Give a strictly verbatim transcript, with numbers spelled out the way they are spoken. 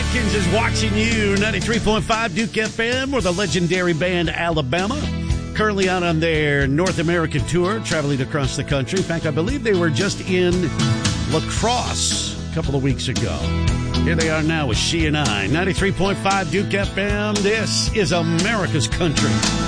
Hawkins is watching you. ninety-three point five Duke F M, or the legendary band Alabama. Currently out on their North American tour, traveling across the country. In fact, I believe they were just in La Crosse a couple of weeks ago. Here they are now with She and I. ninety-three point five Duke F M. This is America's Country.